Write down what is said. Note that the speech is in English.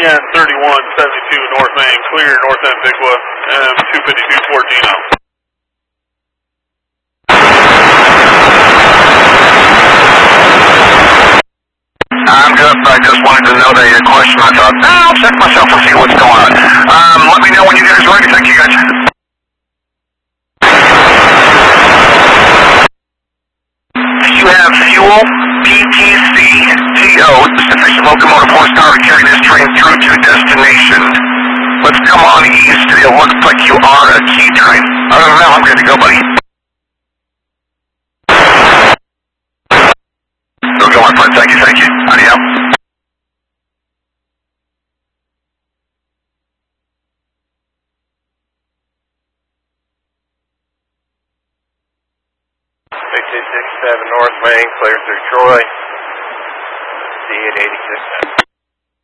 Yeah, 3172 North Main, clear north end Bigwa, 252 Fort Dino. I'm good. I just wanted to know that your question. I thought, I'll check myself and see what's going on. Let me know when you guys are ready. Thank you, guys. You have fuel, PTC, TO, sufficient locomotive horsepower to carry this train through to destination. Let's come on east. It looks like you are a key train. Other than that, I'm good to go, buddy. Go, my friend. Thank you, thank you. Adios. North Main, clear through Troy, D at 86.